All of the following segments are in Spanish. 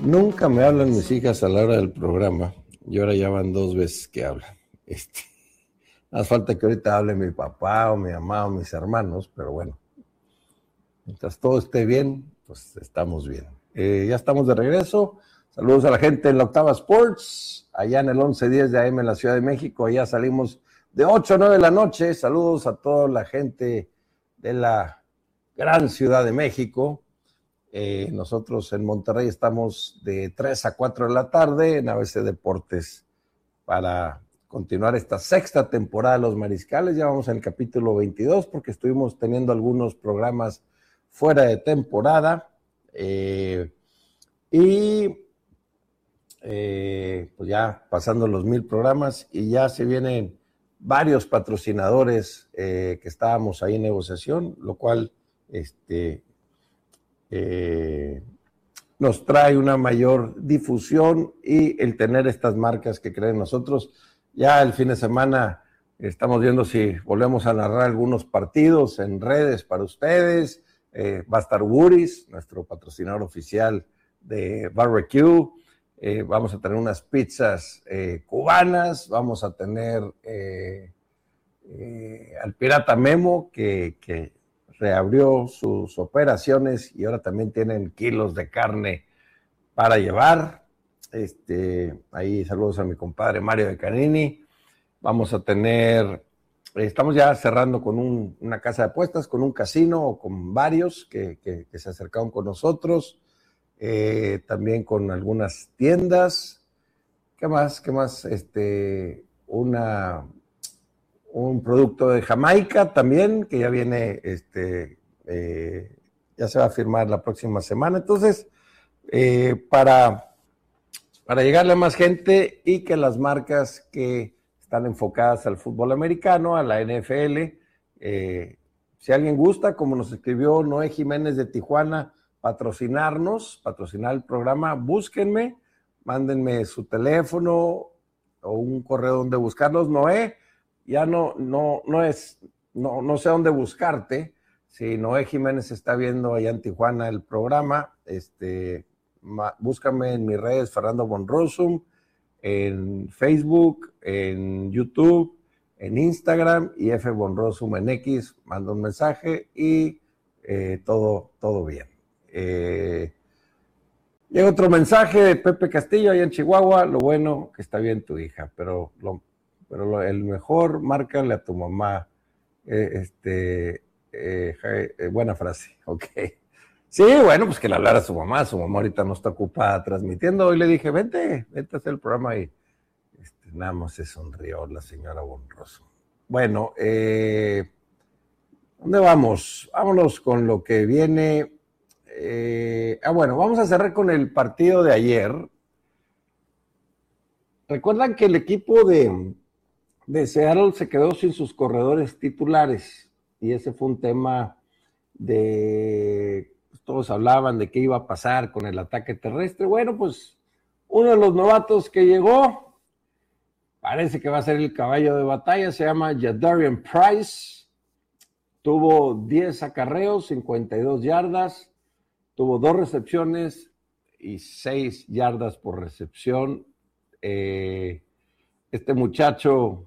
Nunca me hablan mis hijas a la hora del programa y ahora ya van 2 veces que hablan. Más falta que ahorita hable mi papá o mi mamá o mis hermanos, pero bueno, mientras todo esté bien, pues estamos bien. Ya estamos de regreso. Saludos a la gente en la Octava Sports, allá en el 1110 de AM en la Ciudad de México. Allá salimos de 8 a 9 de la noche. Saludos a toda la gente de la gran Ciudad de México. Nosotros en Monterrey estamos de 3 a 4 de la tarde en ABC Deportes para continuar esta sexta temporada de Los Mariscales. Ya vamos en el capítulo 22 porque estuvimos teniendo algunos programas fuera de temporada pues ya pasando los 1000 programas y ya se vienen varios patrocinadores que estábamos ahí en negociación, lo cual nos trae una mayor difusión y el tener estas marcas que creen nosotros. Ya el fin de semana estamos viendo si volvemos a narrar algunos partidos en redes para ustedes. Va a estar Woody's, nuestro patrocinador oficial de barbecue. Vamos a tener unas pizzas cubanas. Vamos a tener al Pirata Memo que reabrió sus operaciones y ahora también tienen kilos de carne para llevar. Ahí saludos a mi compadre Mario de Canini. Vamos a tener, estamos ya cerrando con una casa de apuestas, con un casino o con varios que se acercaron con nosotros, también con algunas tiendas. ¿Qué más? Un producto de Jamaica también, que ya viene, ya se va a firmar la próxima semana. Entonces, para llegarle a más gente y que las marcas que están enfocadas al fútbol americano, a la NFL, si alguien gusta, como nos escribió Noé Jiménez de Tijuana, patrocinar el programa, búsquenme, mándenme su teléfono o un correo donde buscarlos. Noé, ya no sé dónde buscarte. Si Noé Jiménez está viendo allá en Tijuana el programa, búscame en mis redes, Fernando von Rossum, en Facebook, en YouTube, en Instagram y F von Rossum en X. Manda un mensaje y todo bien. Llega otro mensaje de Pepe Castillo allá en Chihuahua. Lo bueno que está bien tu hija, pero el mejor, márcale a tu mamá. Buena frase, ok. Sí, bueno, pues que le hablara a su mamá ahorita no está ocupada transmitiendo. Hoy le dije, vente a hacer el programa y nada más se sonrió la señora Bonroso. Bueno, ¿dónde vamos? Vámonos con lo que viene. Bueno, vamos a cerrar con el partido de ayer. Recuerdan que el equipo de Seattle se quedó sin sus corredores titulares y ese fue un tema todos hablaban de qué iba a pasar con el ataque terrestre. Bueno, pues uno de los novatos que llegó, parece que va a ser el caballo de batalla, se llama Jadarian Price. Tuvo 10 acarreos, 52 yardas, tuvo 2 recepciones y 6 yardas por recepción. Este muchacho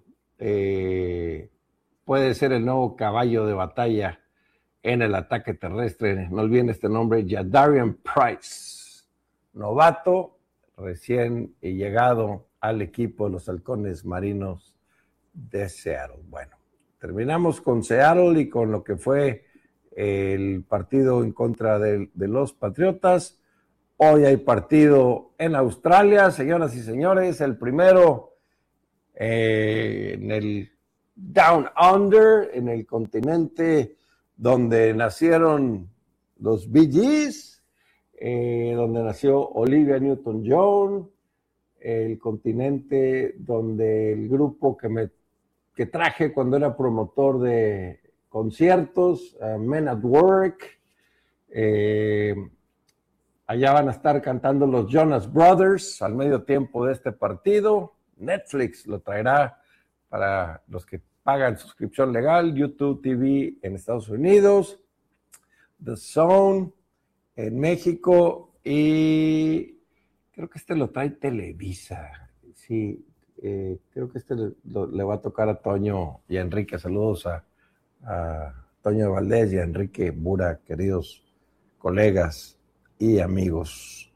puede ser el nuevo caballo de batalla en el ataque terrestre. No olviden este nombre, Jadarian Price, novato, recién llegado al equipo de los Halcones Marinos de Seattle. Bueno, terminamos con Seattle y con lo que fue el partido en contra de los Patriotas. Hoy hay partido en Australia, señoras y señores, el primero en el Down Under, en el continente donde nacieron los Bee Gees, donde nació Olivia Newton-John, el continente donde el grupo que traje cuando era promotor de conciertos, Men at Work, allá van a estar cantando los Jonas Brothers al medio tiempo de este partido. Netflix lo traerá para los que pagan suscripción legal, YouTube TV en Estados Unidos, The Zone en México y creo que lo trae Televisa. Sí, creo que le va a tocar a Toño y a Enrique. Saludos a Toño Valdés y a Enrique Bura, queridos colegas y amigos.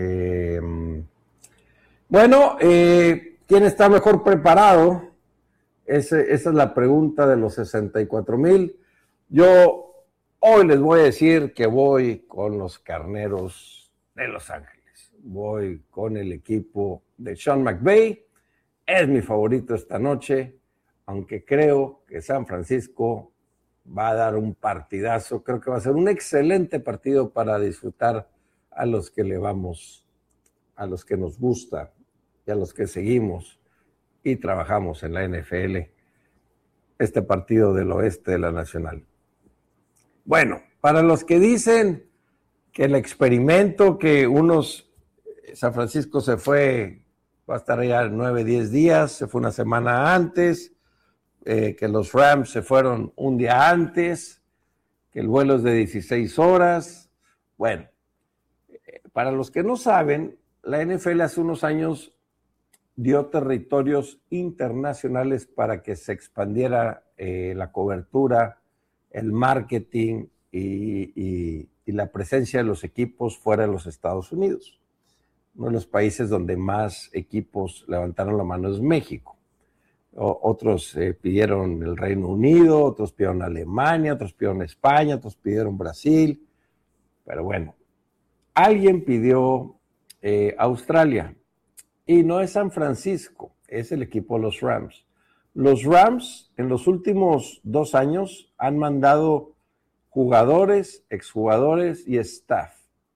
Bueno, ¿quién está mejor preparado? Esa es la pregunta de los 64,000. Yo hoy les voy a decir que voy con los Carneros de Los Ángeles. Voy con el equipo de Sean McVay. Es mi favorito esta noche, aunque creo que San Francisco va a dar un partidazo. Creo que va a ser un excelente partido para disfrutar a los que le vamos, a los que nos gusta y a los que seguimos y trabajamos en la NFL, este partido del oeste de la Nacional. Bueno, para los que dicen que el experimento que San Francisco se fue, va a estar allá 9, 10 días, se fue una semana antes, que los Rams se fueron un día antes, que el vuelo es de 16 horas. Bueno, para los que no saben, la NFL hace unos años dio territorios internacionales para que se expandiera la cobertura, el marketing y la presencia de los equipos fuera de los Estados Unidos. Uno de los países donde más equipos levantaron la mano es México. Otros pidieron el Reino Unido, otros pidieron Alemania, otros pidieron España, otros pidieron Brasil. Pero bueno, alguien pidió Australia. Y no es San Francisco, es el equipo de los Rams. Los Rams en los últimos 2 años han mandado jugadores, exjugadores y staff.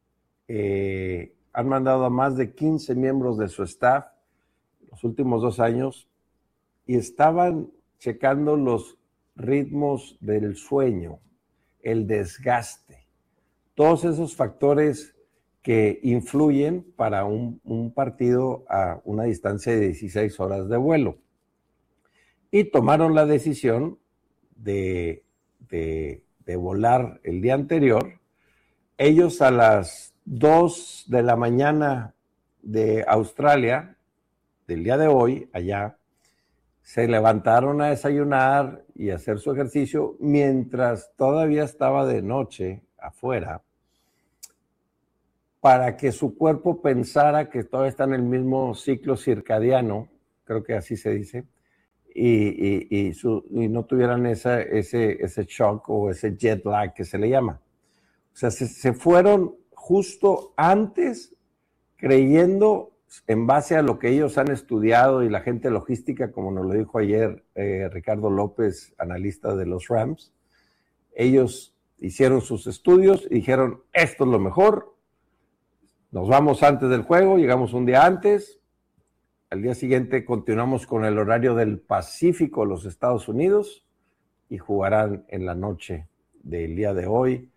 Han mandado a más de 15 miembros de su staff los últimos 2 años y estaban checando los ritmos del sueño, el desgaste, todos esos factores que influyen para un partido a una distancia de 16 horas de vuelo. Y tomaron la decisión de volar el día anterior. Ellos a las 2 de la mañana de Australia, del día de hoy, allá, se levantaron a desayunar y a hacer su ejercicio mientras todavía estaba de noche afuera, para que su cuerpo pensara que todavía está en el mismo ciclo circadiano, creo que así se dice, y no tuvieran ese shock o ese jet lag que se le llama. O sea, se fueron justo antes, creyendo, en base a lo que ellos han estudiado y la gente logística, como nos lo dijo ayer Ricardo López, analista de los Rams. Ellos hicieron sus estudios y dijeron, esto es lo mejor. Nos vamos antes del juego, llegamos un día antes. Al día siguiente continuamos con el horario del Pacífico de los Estados Unidos y jugarán en la noche del día de hoy,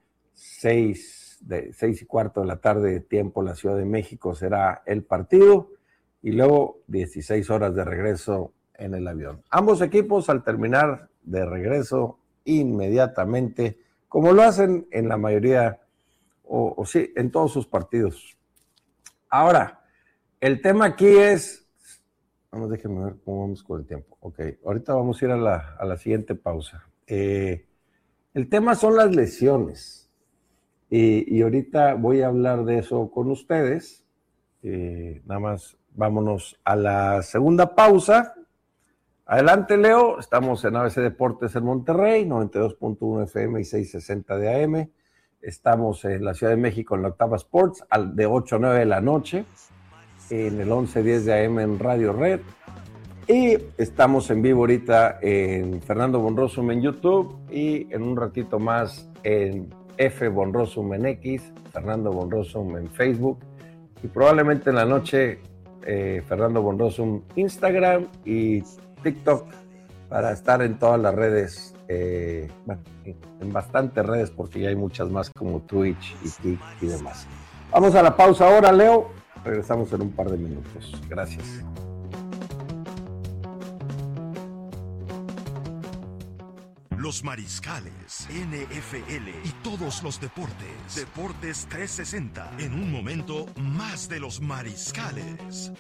6:15 de la tarde de tiempo, la Ciudad de México será el partido y luego 16 horas de regreso en el avión. Ambos equipos al terminar de regreso inmediatamente, como lo hacen en la mayoría, o sí, en todos sus partidos. Ahora, el tema aquí es, déjenme ver cómo vamos con el tiempo. Ok, ahorita vamos a ir a la siguiente pausa. El tema son las lesiones. Y ahorita voy a hablar de eso con ustedes. Nada más vámonos a la segunda pausa. Adelante, Leo. Estamos en ABC Deportes en Monterrey, 92.1 FM y 660 de AM. Estamos en la Ciudad de México en la Octava Sports, de 8 a 9 de la noche, en el 1110 de AM en Radio Red. Y estamos en vivo ahorita en Fernando von Rossum en YouTube y en un ratito más en F. von Rossum en X, Fernando von Rossum en Facebook y probablemente en la noche Fernando von Rossum Instagram y TikTok para estar en todas las redes, bueno, en bastantes redes porque ya hay muchas más como Twitch y Kik y demás. Vamos a la pausa ahora, Leo. Regresamos en un par de minutos. Gracias. Los Mariscales, NFL y todos los deportes. Deportes 360. En un momento, más de los Mariscales.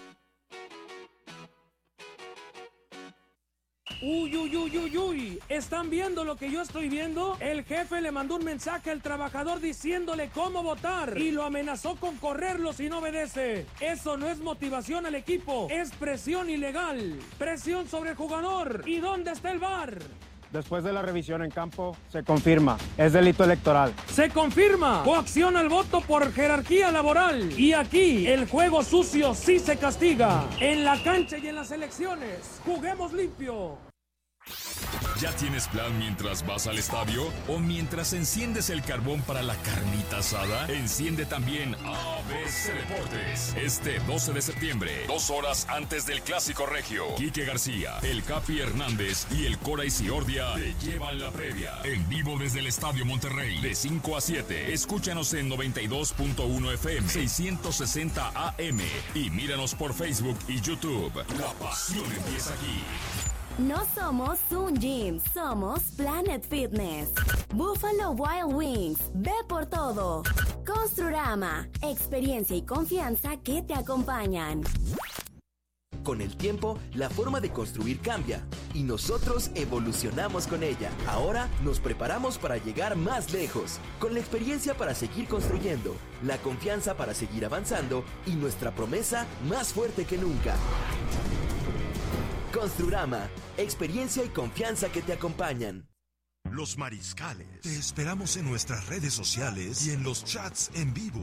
Uy, uy, uy, uy, uy. ¿Están viendo lo que yo estoy viendo? El jefe le mandó un mensaje al trabajador diciéndole cómo votar y lo amenazó con correrlo si no obedece. Eso no es motivación al equipo, es presión ilegal. Presión sobre el jugador. ¿Y dónde está el VAR? Después de la revisión en campo, se confirma, es delito electoral. Se confirma, coacción al voto por jerarquía laboral. Y aquí, el juego sucio sí se castiga. En la cancha y en las elecciones, juguemos limpio. ¿Ya tienes plan mientras vas al estadio? ¿O mientras enciendes el carbón para la carnita asada? Enciende también ABC Deportes. Este 12 de septiembre, 2 horas antes del Clásico Regio. Quique García, el Capi Hernández y el Cora Isiordia te llevan la previa. En vivo desde el Estadio Monterrey, de 5 a 7. Escúchanos en 92.1 FM, 660 AM. Y míranos por Facebook y YouTube. La pasión empieza aquí. No somos un gym, somos Planet Fitness. Buffalo Wild Wings, ve por todo. Construrama, experiencia y confianza que te acompañan. Con el tiempo, la forma de construir cambia y nosotros evolucionamos con ella. Ahora nos preparamos para llegar más lejos, con la experiencia para seguir construyendo, la confianza para seguir avanzando y nuestra promesa más fuerte que nunca. Construrama, experiencia y confianza que te acompañan. Los Mariscales. Te esperamos en nuestras redes sociales y en los chats en vivo.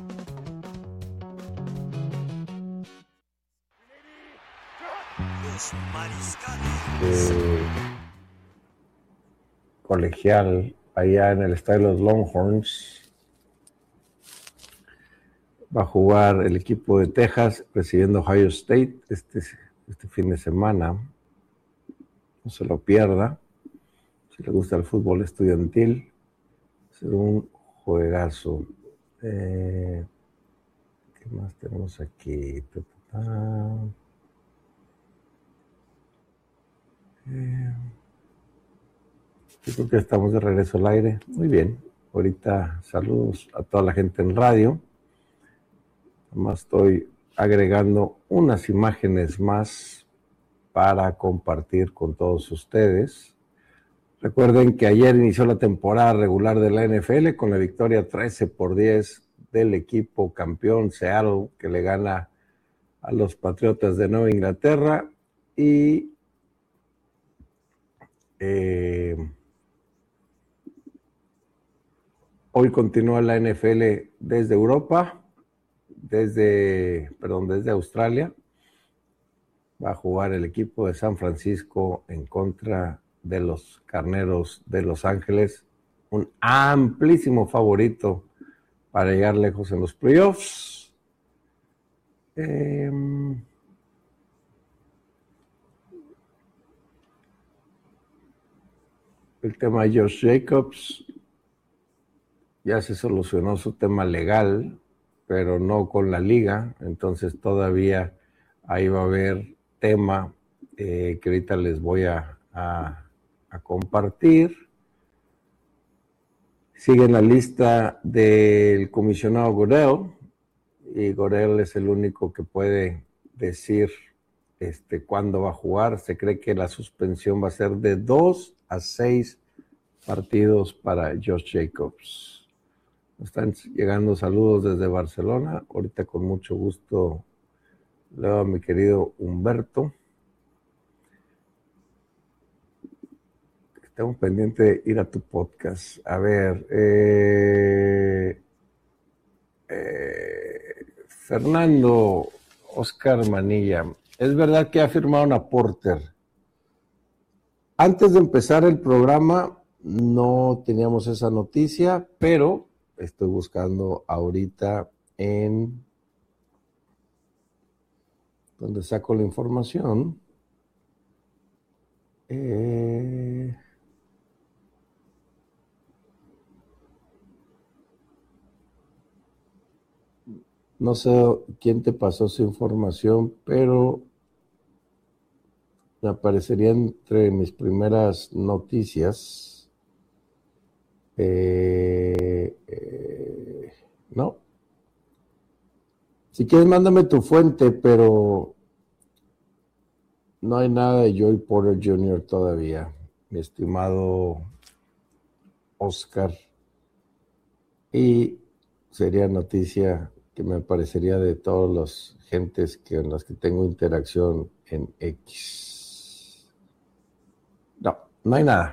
Los Mariscales. Colegial, allá en el estadio de los Longhorns. Va a jugar el equipo de Texas recibiendo Ohio State este fin de semana. No se lo pierda. Si le gusta el fútbol estudiantil, será un juegazo. ¿Qué más tenemos aquí? Yo creo que estamos de regreso al aire. Muy bien. Ahorita saludos a toda la gente en radio. Además estoy agregando unas imágenes más para compartir con todos ustedes. Recuerden que ayer inició la temporada regular de la NFL con la victoria 13-10 del equipo campeón Seattle, que le gana a los Patriotas de Nueva Inglaterra. Y hoy continúa la NFL desde Europa, desde Australia. Va a jugar el equipo de San Francisco en contra de los Carneros de Los Ángeles, un amplísimo favorito para llegar lejos en los playoffs. El tema de Josh Jacobs, ya se solucionó su tema legal, pero no con la liga, entonces todavía ahí va a haber tema que ahorita les voy a compartir. Sigue en la lista del comisionado Goodell, y Goodell es el único que puede decir cuándo va a jugar. Se cree que la suspensión va a ser de 2 a 6 partidos para Josh Jacobs. Están llegando saludos desde Barcelona. Ahorita con mucho gusto leo a mi querido Humberto. Estamos pendientes de ir a tu podcast. A ver, Fernando Oscar Manilla, ¿es verdad que ha firmado a Porter? Antes de empezar el programa no teníamos esa noticia, pero estoy buscando ahorita en donde saco la información. No sé quién te pasó esa información, pero me aparecería entre mis primeras noticias. No. Si quieres, mándame tu fuente, pero no hay nada de Joey Porter Jr. todavía, mi estimado Oscar. Y sería noticia que me aparecería de todas las gentes con las que tengo interacción en X. No hay nada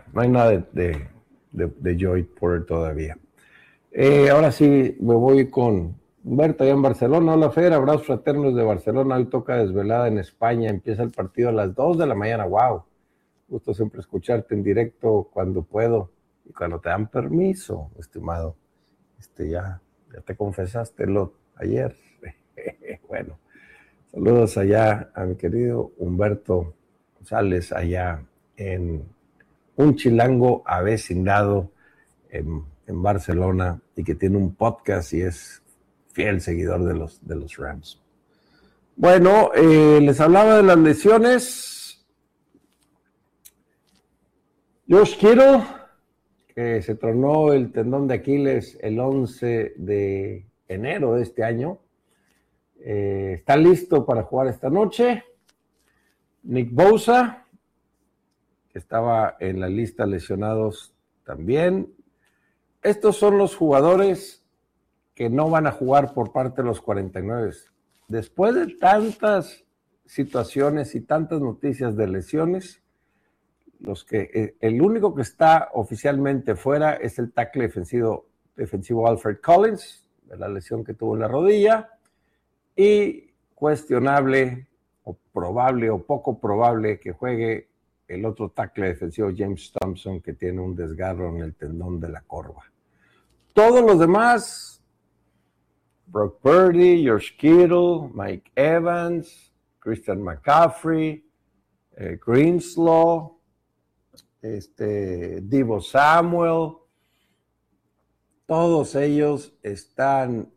de Joey Porter todavía. Ahora sí, me voy con Humberto allá en Barcelona. Hola, Fer, abrazos fraternos de Barcelona. Hoy toca desvelada en España. Empieza el partido a las 2 de la mañana. ¡Wow! Gusto siempre escucharte en directo cuando puedo y cuando te dan permiso, estimado. Ya te confesaste ayer. Bueno, saludos allá a mi querido Humberto González, allá en un chilango avecindado en Barcelona y que tiene un podcast y es fiel seguidor de los Rams. Bueno, les hablaba de las lesiones. Josh Kittle, que se tronó el tendón de Aquiles el 11 de enero de este año, está listo para jugar esta noche. Nick Bosa, que estaba en la lista lesionados también. Estos son los jugadores que no van a jugar por parte de los 49. Después de tantas situaciones y tantas noticias de lesiones, el único que está oficialmente fuera es el tackle defensivo Alfred Collins, de la lesión que tuvo en la rodilla, y cuestionable o probable o poco probable que juegue el otro tackle defensivo James Thompson, que tiene un desgarro en el tendón de la corva. Todos los demás, Brock Purdy, George Kittle, Mike Evans, Christian McCaffrey, Greenslow, Deebo Samuel, todos ellos están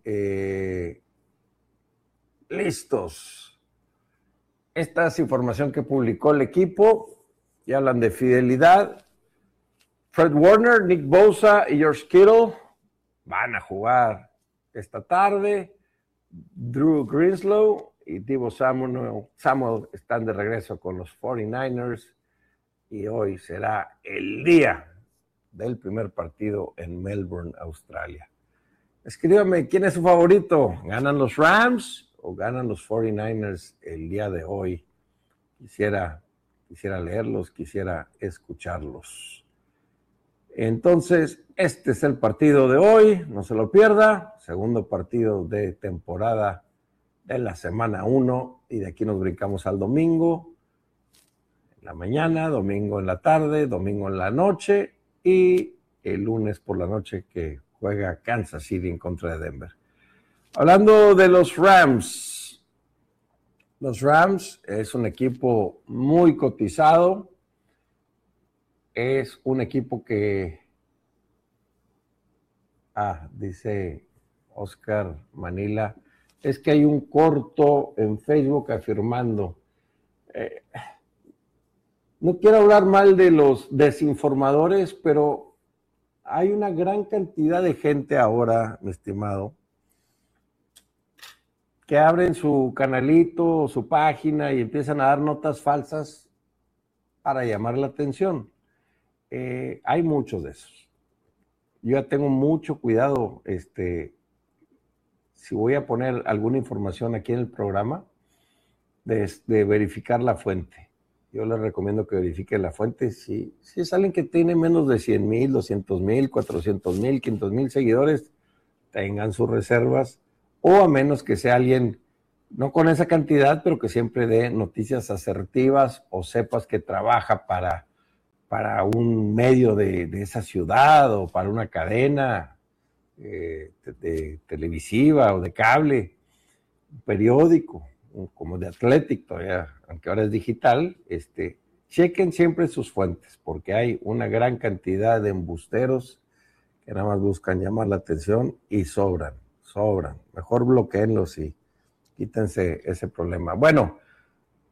listos. Esta es información que publicó el equipo y hablan de fidelidad. Fred Warner, Nick Bosa y George Kittle van a jugar esta tarde. Drew Greenslow y Deebo Samuel están de regreso con los 49ers y hoy será el día del primer partido en Melbourne, Australia. Escríbame, ¿quién es su favorito? ¿Ganan los Rams o ganan los 49ers el día de hoy? Quisiera leerlos, quisiera escucharlos. Entonces, este es el partido de hoy, no se lo pierda. Segundo partido de temporada de la semana 1 y de aquí nos brincamos al domingo en la mañana, domingo en la tarde, domingo en la noche y el lunes por la noche que juega Kansas City en contra de Denver. Hablando de los Rams es un equipo muy cotizado, es un equipo que, dice Oscar Manila, es que hay un corto en Facebook afirmando, no quiero hablar mal de los desinformadores, pero hay una gran cantidad de gente ahora, mi estimado, que abren su canalito o su página y empiezan a dar notas falsas para llamar la atención. Hay muchos de esos. Yo ya tengo mucho cuidado, si voy a poner alguna información aquí en el programa, de verificar la fuente. Yo les recomiendo que verifiquen la fuente. Si es alguien que tiene menos de 100,000, 200,000, 400,000, 500,000 seguidores, tengan sus reservas, o a menos que sea alguien, no con esa cantidad, pero que siempre dé noticias asertivas o sepas que trabaja para un medio de esa ciudad o para una cadena de televisiva o de cable, un periódico, como de Athletic todavía, aunque ahora es digital, chequen siempre sus fuentes, porque hay una gran cantidad de embusteros que nada más buscan llamar la atención y sobran. Mejor bloqueenlos y quítense ese problema. Bueno,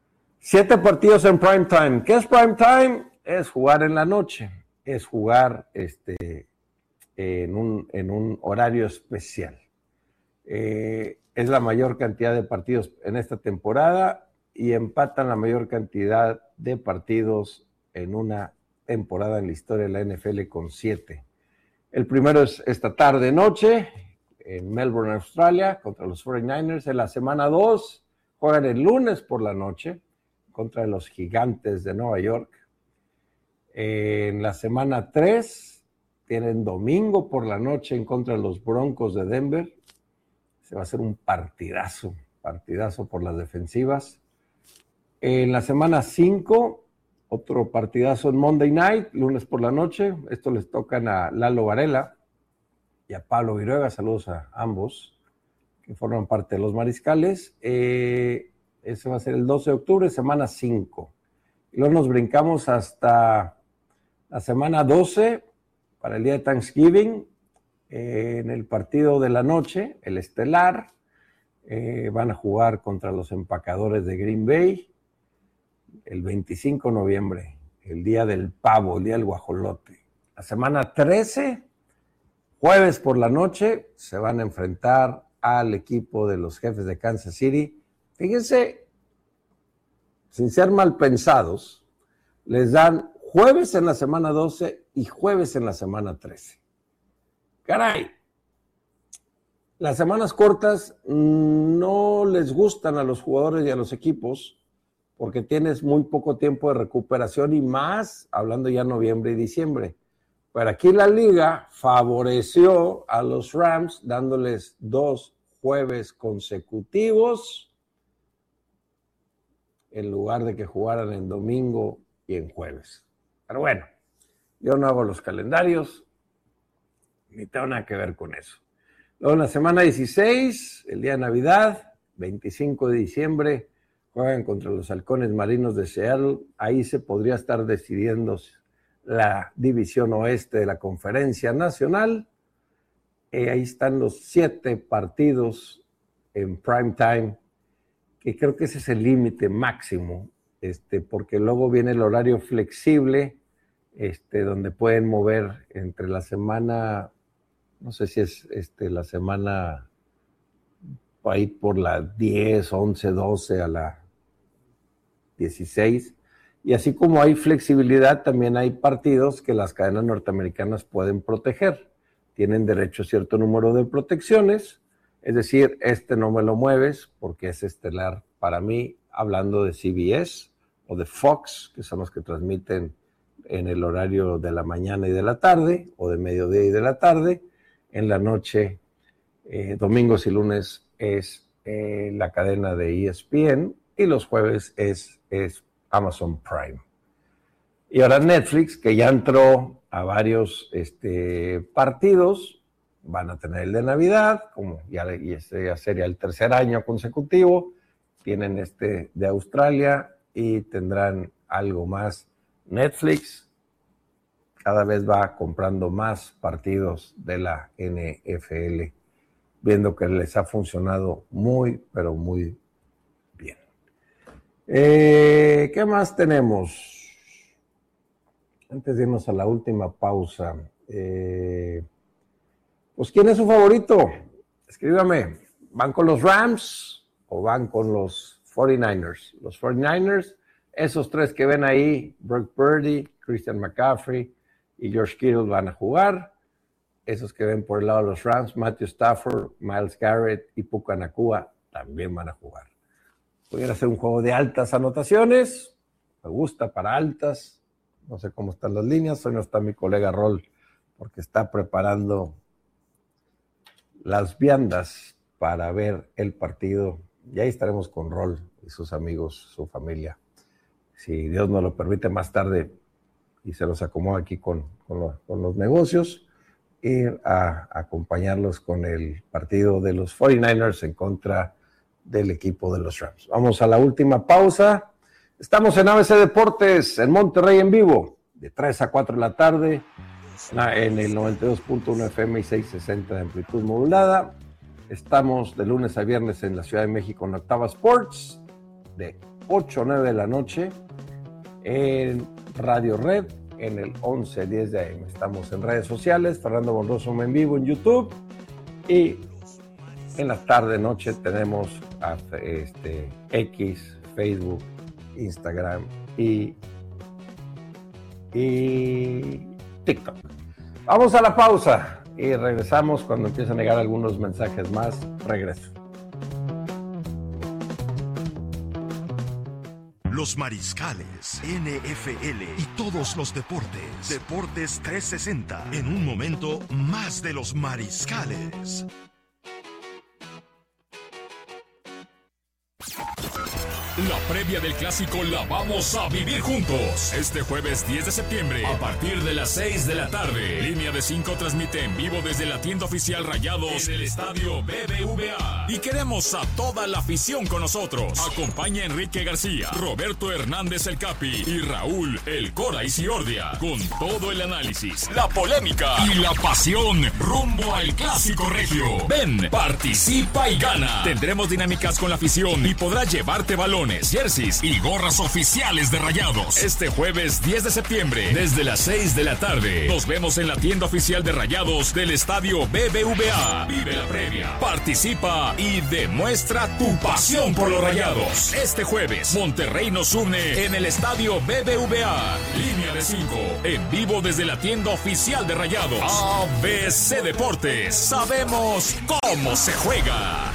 7 partidos en prime time. ¿Qué es prime time? Es jugar en la noche, es jugar en un horario especial. Es la mayor cantidad de partidos en esta temporada y empatan la mayor cantidad de partidos en una temporada en la historia de la NFL con 7. El primero es esta tarde-noche en Melbourne, Australia, contra los 49ers. En la semana 2 juegan el lunes por la noche contra los Gigantes de Nueva York. En la semana 3 tienen domingo por la noche en contra de los Broncos de Denver. Se va a hacer un partidazo por las defensivas. En la semana 5, otro partidazo en Monday Night, lunes por la noche. Esto les tocan a Lalo Varela y a Pablo Viruega. Saludos a ambos que forman parte de los Mariscales. Ese va a ser el 12 de octubre, semana 5. Y luego nos brincamos hasta la semana 12 para el día de Thanksgiving. En el partido de la noche, el estelar, van a jugar contra los Empacadores de Green Bay el 25 de noviembre, el día del pavo, el día del guajolote. La semana 13, jueves por la noche, se van a enfrentar al equipo de los Jefes de Kansas City. Fíjense, sin ser mal pensados, les dan jueves en la semana 12 y jueves en la semana 13. Caray, las semanas cortas no les gustan a los jugadores y a los equipos porque tienes muy poco tiempo de recuperación y más hablando ya noviembre y diciembre. Pero aquí la liga favoreció a los Rams dándoles 2 jueves consecutivos en lugar de que jugaran en domingo y en jueves. Pero bueno, yo no hago los calendarios, ni tengo nada que ver con eso. Luego en la semana 16, el día de Navidad, 25 de diciembre, juegan contra los Halcones Marinos de Seattle. Ahí se podría estar decidiendo la división oeste de la Conferencia Nacional. Ahí están los 7 partidos en prime time, que creo que ese es el límite máximo, porque luego viene el horario flexible, donde pueden mover entre la semana, no sé si es la semana ahí por la 10, 11, 12 a la 16. Y así como hay flexibilidad, también hay partidos que las cadenas norteamericanas pueden proteger. Tienen derecho a cierto número de protecciones, es decir, no me lo mueves porque es estelar para mí, hablando de CBS o de Fox, que son los que transmiten en el horario de la mañana y de la tarde, o de mediodía y de la tarde. En la noche, domingos y lunes es la cadena de ESPN y los jueves es Amazon Prime. Y ahora Netflix, que ya entró a varios partidos, van a tener el de Navidad, y este ya sería el 3er año consecutivo. Tienen de Australia y tendrán algo más. Netflix cada vez va comprando más partidos de la NFL, viendo que les ha funcionado muy, pero muy bien. ¿Qué más tenemos? Antes de irnos a la última pausa, pues ¿quién es su favorito? Escríbame, ¿van con los Rams o van con los 49ers? Los 49ers, esos 3 que ven ahí, Brock Purdy, Christian McCaffrey y George Kittle van a jugar. Esos que ven por el lado de los Rams, Matthew Stafford, Myles Garrett y Puka Nacua también van a jugar. Pudiera hacer un juego de altas anotaciones, me gusta para altas, no sé cómo están las líneas, hoy no está mi colega Rol porque está preparando las viandas para ver el partido, y ahí estaremos con Rol y sus amigos, su familia. Si Dios nos lo permite más tarde y se los acomoda aquí con los negocios, ir a acompañarlos con el partido de los 49ers en contra del equipo de los Rams. Vamos a la última pausa. Estamos en ABC Deportes, en Monterrey en vivo, de 3 a 4 de la tarde, en el 92.1 FM y 660 de amplitud modulada. Estamos de lunes a viernes en la Ciudad de México en Octava Sports, de 8 o 9 de la noche en Radio Red, en el 1110 de AM. Estamos en redes sociales, Fernando Bonroso en vivo en YouTube, y en la tarde-noche tenemos X, Facebook, Instagram y TikTok. Vamos a la pausa y regresamos cuando empiezan a llegar algunos mensajes más. Regreso. Los Mariscales, NFL y todos los deportes. Deportes 360. En un momento, más de los Mariscales. La previa del clásico la vamos a vivir juntos. Este jueves 10 de septiembre, a partir de las 6 de la tarde. Línea de 5 transmite en vivo desde la tienda oficial Rayados en el estadio BBVA. Y queremos a toda la afición con nosotros. Acompaña a Enrique García, Roberto Hernández el Capi y Raúl el Cora Isiordia. Con todo el análisis, la polémica y la pasión rumbo al clásico regio. Ven, participa y gana. Tendremos dinámicas con la afición y podrás llevarte balones, jerseys y gorras oficiales de Rayados. Este jueves 10 de septiembre, desde las 6 de la tarde. Nos vemos en la tienda oficial de Rayados del estadio BBVA. Vive la previa, participa y demuestra tu pasión por los Rayados. Este jueves, Monterrey nos une en el estadio BBVA. Línea de 5, en vivo desde la tienda oficial de Rayados. ABC Deportes, sabemos cómo se juega.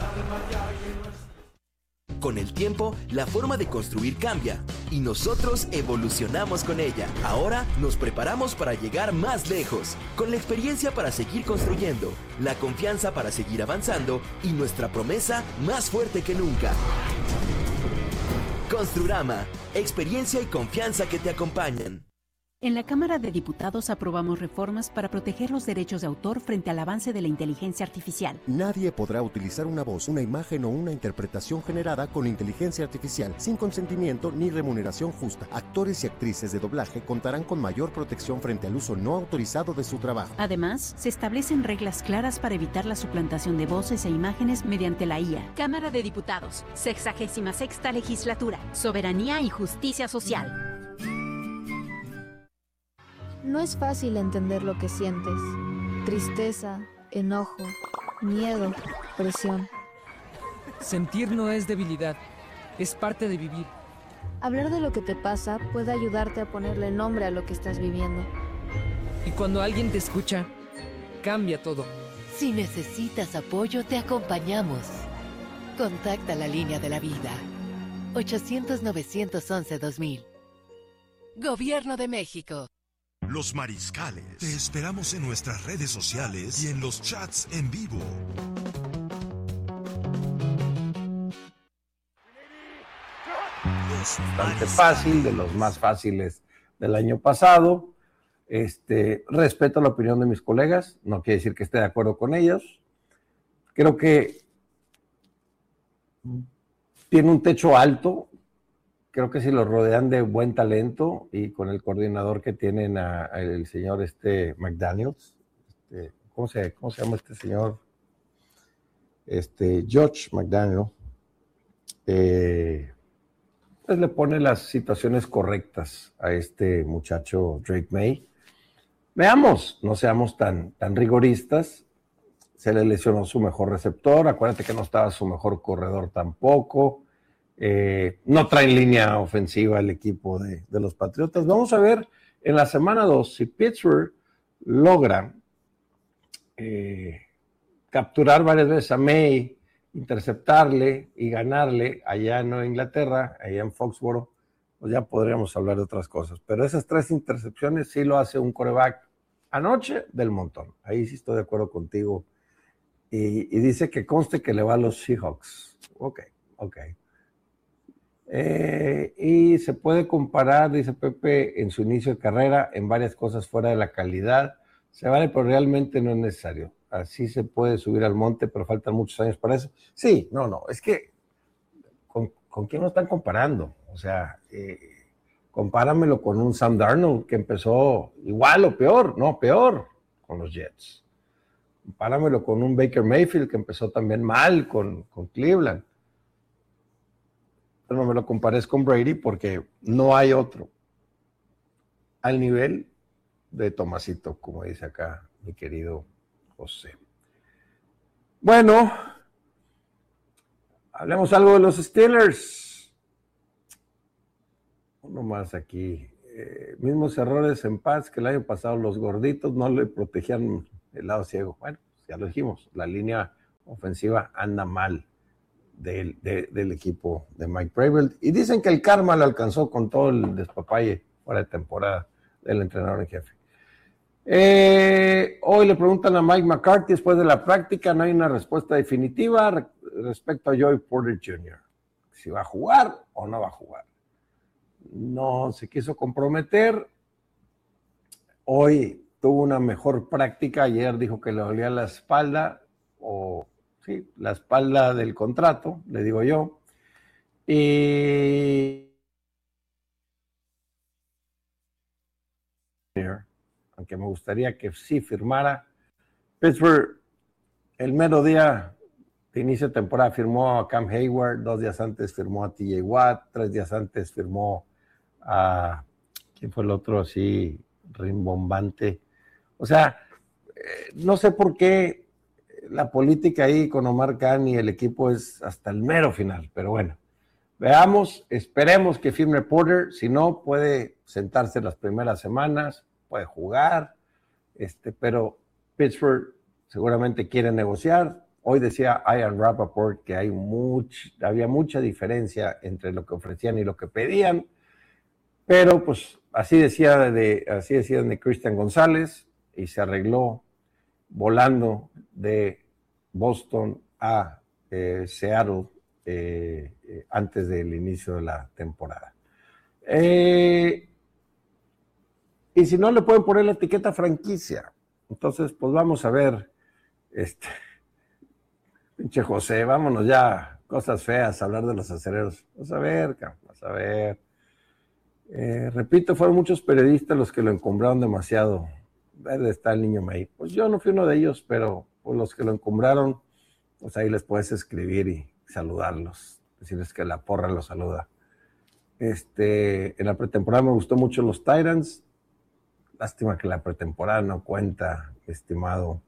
Con el tiempo, la forma de construir cambia y nosotros evolucionamos con ella. Ahora nos preparamos para llegar más lejos, con la experiencia para seguir construyendo, la confianza para seguir avanzando y nuestra promesa más fuerte que nunca. Construrama, experiencia y confianza que te acompañan. En la Cámara de Diputados aprobamos reformas para proteger los derechos de autor frente al avance de la inteligencia artificial. Nadie podrá utilizar una voz, una imagen o una interpretación generada con inteligencia artificial sin consentimiento ni remuneración justa. Actores y actrices de doblaje contarán con mayor protección frente al uso no autorizado de su trabajo. Además, se establecen reglas claras para evitar la suplantación de voces e imágenes mediante la IA. Cámara de Diputados, 66ª Legislatura, Soberanía y Justicia Social. No es fácil entender lo que sientes. Tristeza, enojo, miedo, presión. Sentir no es debilidad, es parte de vivir. Hablar de lo que te pasa puede ayudarte a ponerle nombre a lo que estás viviendo. Y cuando alguien te escucha, cambia todo. Si necesitas apoyo, te acompañamos. Contacta la línea de la vida. 800-911-2000. Gobierno de México. Los Mariscales. Te esperamos en nuestras redes sociales y en los chats en vivo. Bastante fácil, de los más fáciles del año pasado. Respeto la opinión de mis colegas, no quiere decir que esté de acuerdo con ellos. Creo que tiene un techo alto. Creo que si lo rodean de buen talento y con el coordinador que tienen el señor McDaniels, ¿cómo se llama este señor? Josh McDaniel, pues le pone las situaciones correctas a este muchacho Drake May. Veamos, no seamos tan rigoristas. Se le lesionó su mejor receptor, acuérdate que no estaba su mejor corredor tampoco. No traen línea ofensiva el equipo de los Patriotas. Vamos a ver en la semana 2 si Pittsburgh logra capturar varias veces a May, interceptarle y ganarle allá en Nueva Inglaterra, allá en Foxborough, pues ya podríamos hablar de otras cosas. Pero esas 3 intercepciones sí lo hace un quarterback anoche del montón. Ahí sí estoy de acuerdo contigo. Y dice que conste que le va a los Seahawks. Ok. Y se puede comparar, dice Pepe, en su inicio de carrera, en varias cosas fuera de la calidad. Se vale, pero realmente no es necesario. Así se puede subir al monte, pero faltan muchos años para eso. Sí, no, es que ¿con quién lo están comparando? O sea, compáramelo con un Sam Darnold que empezó igual o peor, no, peor con los Jets. Compáramelo con un Baker Mayfield que empezó también mal con Cleveland. no me lo compares con Brady porque no hay otro al nivel de Tomasito, como dice acá mi querido José. Bueno, hablemos algo de los Steelers. Uno más aquí. Mismos errores en Pats que el año pasado. Los gorditos no le protegían el lado ciego. Bueno, ya lo dijimos, la línea ofensiva anda mal del equipo de Mike Vrabel. Y dicen que el karma lo alcanzó con todo el despapalle fuera de temporada del entrenador en jefe. Hoy le preguntan a Mike McCarthy después de la práctica, no hay una respuesta definitiva respecto a Joey Porter Jr. Si va a jugar o no va a jugar. No se quiso comprometer. Hoy tuvo una mejor práctica. Ayer dijo que le dolía la espalda, o sí, la espalda del contrato, le digo yo. Y aunque me gustaría que sí firmara. Pittsburgh, el mero día de inicio de temporada firmó a Cam Hayward, 2 días antes firmó a TJ Watt, 3 días antes firmó a, ¿quién fue el otro así rimbombante? O sea, no sé por qué la política ahí con Omar Khan y el equipo es hasta el mero final, pero bueno, veamos, esperemos que firme Porter, si no puede sentarse las primeras semanas, puede jugar, pero Pittsburgh seguramente quiere negociar. Hoy decía Ian Rappaport que había mucha diferencia entre lo que ofrecían y lo que pedían, pero pues así decían de Christian González y se arregló volando de Boston a Seattle antes del inicio de la temporada. Y si no le pueden poner la etiqueta franquicia, entonces pues vamos a ver, pinche José, vámonos ya, cosas feas, hablar de los acereros. Vas a ver, vas a ver. Repito, fueron muchos periodistas los que lo encumbraron demasiado. ¿Dónde está el niño May? Pues yo no fui uno de ellos, pero pues los que lo encumbraron, pues ahí les puedes escribir y saludarlos, decirles que la porra los saluda. En la pretemporada me gustó mucho los Titans. Lástima que la pretemporada no cuenta, estimado.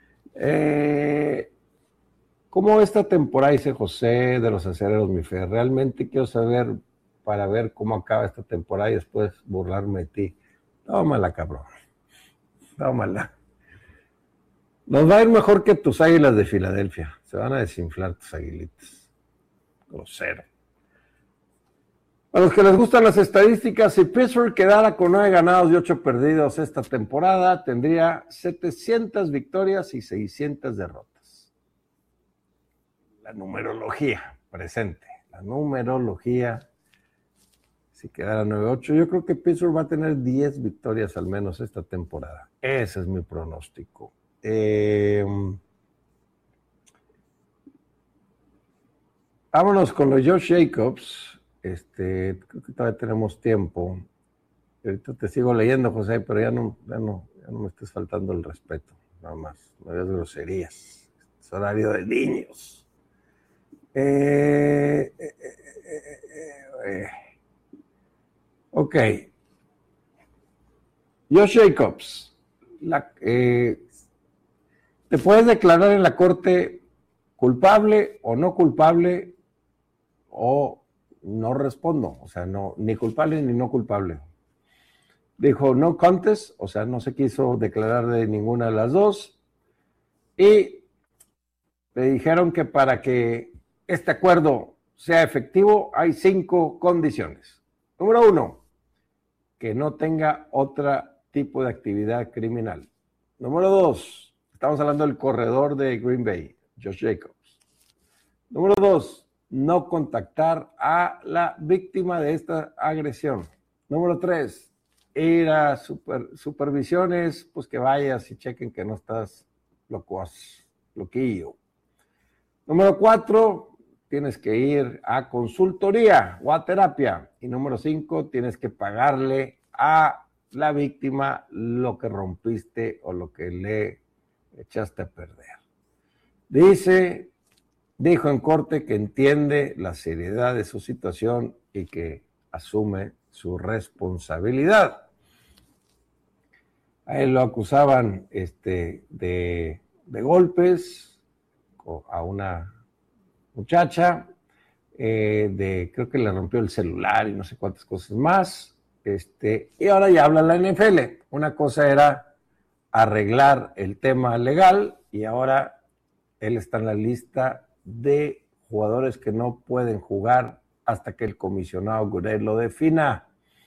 ¿Cómo esta temporada, dice José, de los acereros, mi fe? Realmente quiero saber para ver cómo acaba esta temporada y después burlarme de ti. Tómala, cabrón. Tómala. Nos va a ir mejor que tus Águilas de Filadelfia. Se van a desinflar tus aguilitas. Grosero. A los que les gustan las estadísticas, si Pittsburgh quedara con 9 ganados y 8 perdidos esta temporada, tendría 700 victorias y 600 derrotas. La numerología presente. La numerología, si quedara 9-8, yo creo que Pittsburgh va a tener 10 victorias al menos esta temporada. Ese es mi pronóstico. Vámonos con los Josh Jacobs. Creo que todavía tenemos tiempo. Ahorita te sigo leyendo, José, pero ya no me estés faltando el respeto. Nada más, no hagas groserías. Es horario de niños. Ok. Josh Jacobs. Te puedes declarar en la corte culpable o no culpable o no respondo, o sea, no, ni culpable ni no culpable. Dijo no contest, o sea, no se quiso declarar de ninguna de las dos. Y le dijeron que para que este acuerdo sea efectivo hay 5 condiciones. Número 1, que no tenga otro tipo de actividad criminal. Número 2, estamos hablando del corredor de Green Bay, Josh Jacobs. Número 2, no contactar a la víctima de esta agresión. Número 3, ir a supervisiones, pues que vayas y chequen que no estás loquillo. Número 4, tienes que ir a consultoría o a terapia. Y número 5, tienes que pagarle a la víctima lo que rompiste o lo que le echaste a perder. Dice dijo en corte que entiende la seriedad de su situación y que asume su responsabilidad. A él lo acusaban de golpes a una muchacha, creo que le rompió el celular y no sé cuántas cosas más, y ahora ya habla la NFL. Una cosa era arreglar el tema legal y ahora él está en la lista de jugadores que no pueden jugar hasta que el comisionado Goodell lo defina.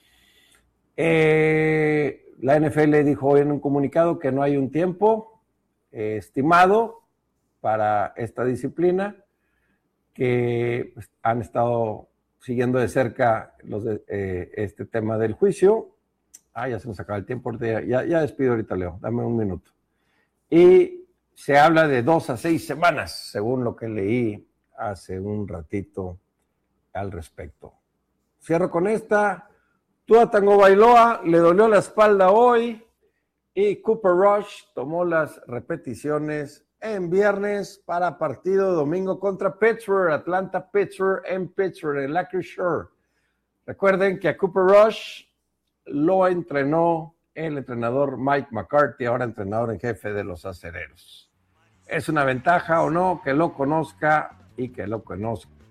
La NFL dijo hoy en un comunicado que no hay un tiempo estimado para esta disciplina, que pues, han estado siguiendo de cerca este tema del juicio. Ya se nos acaba el tiempo, ya despido ahorita, Leo, dame un minuto. Y se habla de 2 a 6 semanas, según lo que leí hace un ratito al respecto. Cierro con esta. Tua Tagovailoa le dolió la espalda hoy y Cooper Rush tomó las repeticiones en viernes para partido domingo contra Pittsburgh, Atlanta-Pittsburgh en Pittsburgh, en Acrisure. Recuerden que a Cooper Rush lo entrenó el entrenador Mike McCarthy, ahora entrenador en jefe de los Acereros. ¿Es una ventaja o no que lo conozca y que lo conozca